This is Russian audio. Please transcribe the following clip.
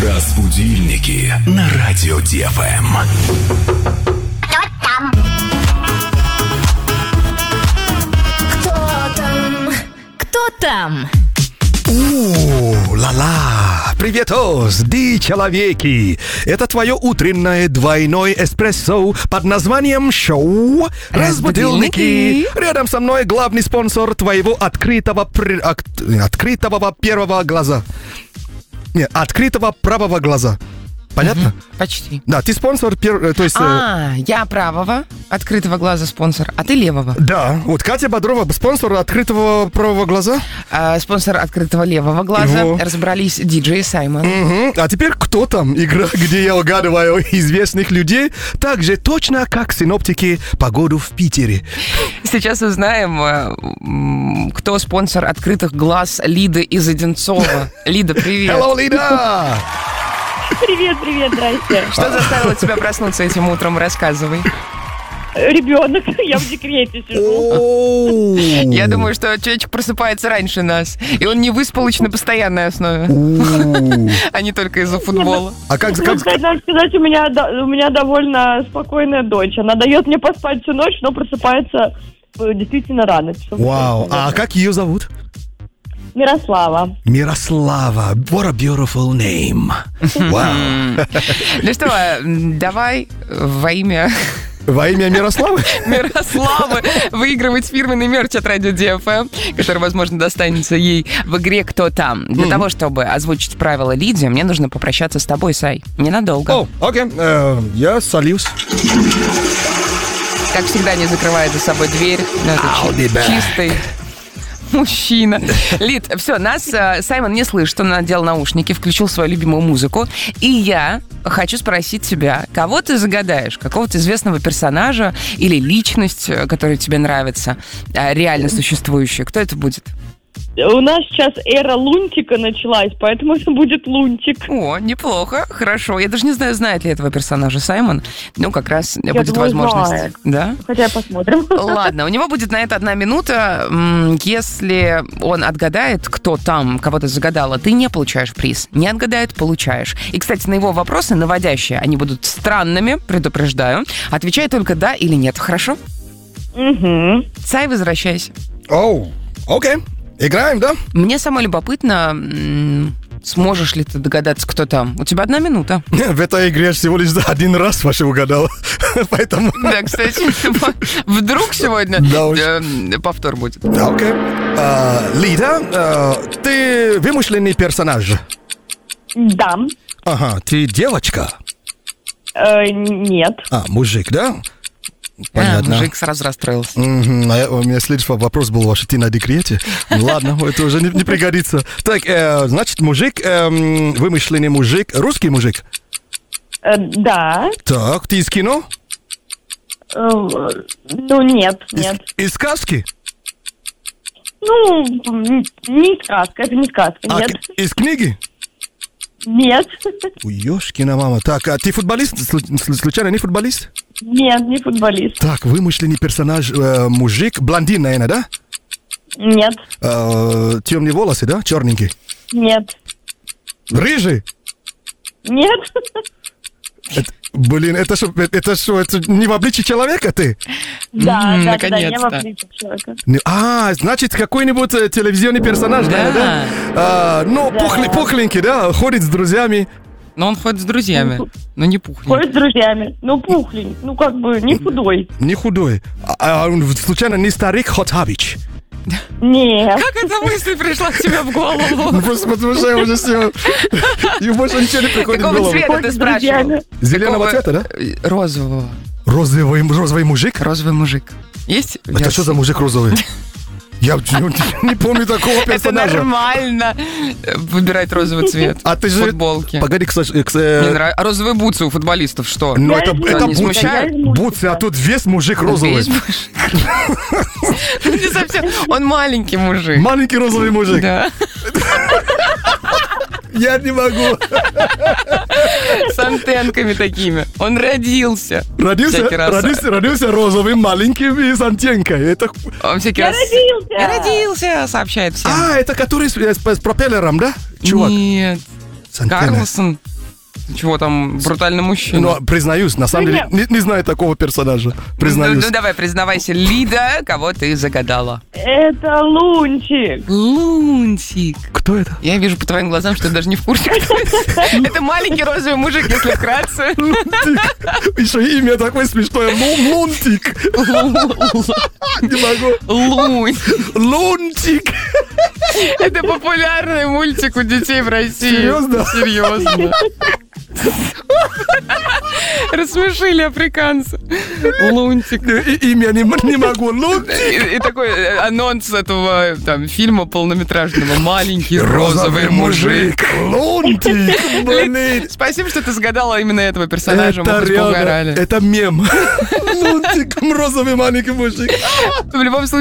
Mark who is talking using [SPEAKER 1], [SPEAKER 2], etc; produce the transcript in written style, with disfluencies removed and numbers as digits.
[SPEAKER 1] Разбудильники на радио ДФМ.
[SPEAKER 2] Кто там?
[SPEAKER 3] Ла-ла! Приветос, человеки! Это твое утреннее двойное эспрессо под названием шоу «Разбудильники». Рядом со мной главный спонсор твоего открытого первого глаза. Нет, открытого правого глаза. Понятно?
[SPEAKER 4] Почти.
[SPEAKER 3] Да, ты спонсор, то есть...
[SPEAKER 4] я правого, открытого глаза спонсор, а ты левого.
[SPEAKER 3] Да, вот Катя Бодрова, спонсор открытого правого глаза.
[SPEAKER 4] Спонсор открытого левого глаза.
[SPEAKER 3] Его.
[SPEAKER 4] Разобрались диджей Саймон.
[SPEAKER 3] Угу. А теперь кто там? Игра, где я угадываю известных людей, так же точно, как синоптики погоду в Питере.
[SPEAKER 4] Сейчас узнаем, кто спонсор открытых глаз Лиды из Одинцова. Лида, привет.
[SPEAKER 3] Hello, Лида!
[SPEAKER 5] Привет, здрасте.
[SPEAKER 4] Что заставило тебя проснуться этим утром? Рассказывай.
[SPEAKER 5] Ребенок, я в декрете сижу.
[SPEAKER 4] Я думаю, что человечек просыпается раньше нас, и он не выспалыч на постоянной основе, а не только из-за футбола.
[SPEAKER 3] А как...
[SPEAKER 5] Надо сказать, у меня довольно спокойная дочь. Она дает мне поспать всю ночь, но просыпается действительно рано.
[SPEAKER 3] Вау, а как ее зовут?
[SPEAKER 5] Мирослава.
[SPEAKER 3] Мирослава. What a beautiful name. Вау.
[SPEAKER 4] Ну что, давай во имя
[SPEAKER 3] Мирославы?
[SPEAKER 4] Мирославы выигрывать фирменный мерч от радио DFM, который, возможно, достанется ей в игре «Кто там?». Для того, чтобы озвучить правила Лидии, мне нужно попрощаться с тобой, Сай. Ненадолго.
[SPEAKER 3] Окей. Я сольюсь.
[SPEAKER 4] Как всегда, не закрывает за собой дверь. Но это чистый мужчина. Лид, все, нас Саймон не слышит, он надел наушники, включил свою любимую музыку. И я хочу спросить тебя, кого ты загадаешь? Какого-то известного персонажа или личность, которая тебе нравится, реально существующая? Кто это будет?
[SPEAKER 5] У нас сейчас эра Лунтика началась, поэтому это будет Лунтик.
[SPEAKER 4] О, неплохо, хорошо. Я даже не знаю, знает ли этого персонажа Саймон. Ну, как раз
[SPEAKER 5] Я
[SPEAKER 4] будет
[SPEAKER 5] думаю,
[SPEAKER 4] возможность.
[SPEAKER 5] знает.
[SPEAKER 4] Да?
[SPEAKER 5] Хотя посмотрим.
[SPEAKER 4] Ладно, у него будет на это 1 минута. Если он отгадает, кто там, кого ты загадала, ты не получаешь приз. Не отгадает, получаешь. И, кстати, на его вопросы наводящие, они будут странными, предупреждаю. Отвечай только да или нет, хорошо?
[SPEAKER 5] Угу.
[SPEAKER 4] Сай, возвращайся.
[SPEAKER 3] Окей. Играем, да?
[SPEAKER 4] Мне самое любопытно, сможешь ли ты догадаться, кто там. У тебя 1 минута.
[SPEAKER 3] В этой игре я всего лишь один раз ваши угадал. Поэтому...
[SPEAKER 4] Да, кстати, вдруг сегодня повтор будет.
[SPEAKER 3] Окей. Лида, ты вымышленный персонаж?
[SPEAKER 5] Да.
[SPEAKER 3] Ага, ты девочка?
[SPEAKER 5] Нет.
[SPEAKER 3] Мужик, да? Понятно.
[SPEAKER 4] Мужик сразу расстроился.
[SPEAKER 3] У меня следующий вопрос был, ты на декрете? Ладно, это уже не пригодится. Так, значит, мужик, вымышленный мужик, русский мужик?
[SPEAKER 5] Да.
[SPEAKER 3] Так, ты из кино?
[SPEAKER 5] Нет.
[SPEAKER 3] Из сказки?
[SPEAKER 5] Не сказка, это не сказка, нет.
[SPEAKER 3] Из книги?
[SPEAKER 5] Нет.
[SPEAKER 3] Ёшкина мама. Так, а ты футболист? Случайно не футболист?
[SPEAKER 5] Нет, не футболист.
[SPEAKER 3] Так, вымышленный персонаж, мужик, блондин, наверное, да?
[SPEAKER 5] Нет.
[SPEAKER 3] Темные волосы, да? Черненький?
[SPEAKER 5] Нет.
[SPEAKER 3] Рыжий?
[SPEAKER 5] Нет.
[SPEAKER 3] Это что, это не в обличии человека ты?
[SPEAKER 5] Да, не в
[SPEAKER 4] наконец-то.
[SPEAKER 5] обличии человека.
[SPEAKER 3] Значит, какой-нибудь телевизионный персонаж, наверное, да? Пухленький, да? Ходит с друзьями.
[SPEAKER 4] Но он ходит с друзьями, но не пухленький.
[SPEAKER 5] Ходит с друзьями, пухленький, не худой.
[SPEAKER 3] Не худой. Он случайно не старик Хотабич?
[SPEAKER 5] Нет.
[SPEAKER 4] Как эта мысль пришла к тебе в голову?
[SPEAKER 3] Просто потому что я уже все... И больше ничего не приходит в
[SPEAKER 4] Какого
[SPEAKER 3] голову.
[SPEAKER 4] цвета ты спрашивал?
[SPEAKER 3] Зеленого цвета, да?
[SPEAKER 4] Розового.
[SPEAKER 3] Розовый мужик?
[SPEAKER 4] Розовый мужик. Есть?
[SPEAKER 3] Это что за мужик розовый? Я не помню такого персонажа.
[SPEAKER 4] Это нормально выбирать розовый цвет.
[SPEAKER 3] А ты же...
[SPEAKER 4] Футболки.
[SPEAKER 3] Погоди,
[SPEAKER 4] Мне нравится. А розовые бутсы у футболистов что?
[SPEAKER 3] Ну, это
[SPEAKER 4] не смущает?
[SPEAKER 3] бутсы, а тут весь мужик розовый.
[SPEAKER 4] Весь мужик. Не совсем. Он маленький мужик.
[SPEAKER 3] Маленький розовый мужик.
[SPEAKER 4] Да.
[SPEAKER 3] Я не могу.
[SPEAKER 4] С антенками такими. Он родился.
[SPEAKER 3] Родился розовым, маленьким и с антенкой. Это...
[SPEAKER 4] Он всякий раз... Я родился, сообщает всем.
[SPEAKER 3] Это который с пропеллером, да? Чувак.
[SPEAKER 4] Нет. Карлсон. Чего там, брутальный мужчина?
[SPEAKER 3] Ну, признаюсь, на самом деле, не знаю такого персонажа. Признаюсь.
[SPEAKER 4] Ну, давай, признавайся, Лида, кого ты загадала?
[SPEAKER 5] Это Лунтик.
[SPEAKER 4] Лунтик.
[SPEAKER 3] Кто это?
[SPEAKER 4] Я вижу по твоим глазам, что ты даже не в курсе, кто это. Это маленький розовый мужик, если вкратце.
[SPEAKER 3] Лунтик. Еще имя такое смешное. Лунтик. Не могу. Лунтик.
[SPEAKER 4] Это популярный мультик у детей в России.
[SPEAKER 3] Серьезно?
[SPEAKER 4] Серьезно. Рассмешили африканца. Лунтик.
[SPEAKER 3] Имя не могу. Лунтик.
[SPEAKER 4] И такой анонс этого там фильма полнометражного. Маленький розовый мужик.
[SPEAKER 3] Лунтик. Блин.
[SPEAKER 4] Спасибо, что ты загадала именно этого персонажа. Мы
[SPEAKER 3] Это
[SPEAKER 4] хоть
[SPEAKER 3] реально,
[SPEAKER 4] поугорали.
[SPEAKER 3] это мем. Лунтик, розовый маленький мужик.
[SPEAKER 4] В любом случае,